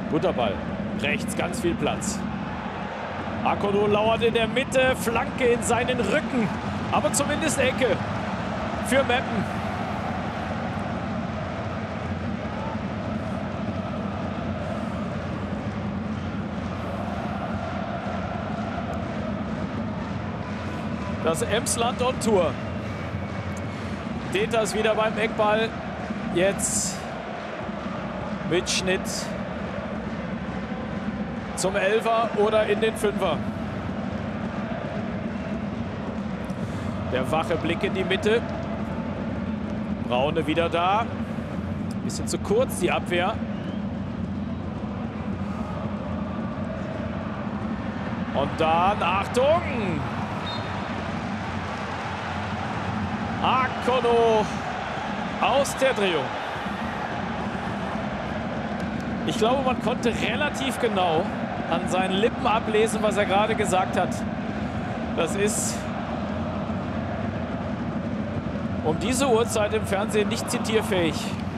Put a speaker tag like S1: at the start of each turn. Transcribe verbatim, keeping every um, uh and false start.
S1: Guter Ball. Rechts ganz viel Platz. Akono lauert in der Mitte, Flanke in seinen Rücken. Aber zumindest Ecke für Meppen. Das Emsland on Tour. Deters wieder beim Eckball. Jetzt mit Schnitt zum Elfer oder in den Fünfer. Der wache Blick in die Mitte. Braune wieder da. Bisschen zu kurz die Abwehr. Und dann, Achtung! Akono aus der Drehung. Ich glaube, man konnte relativ genau an seinen Lippen ablesen, was er gerade gesagt hat. Das ist um diese Uhrzeit im Fernsehen nicht zitierfähig.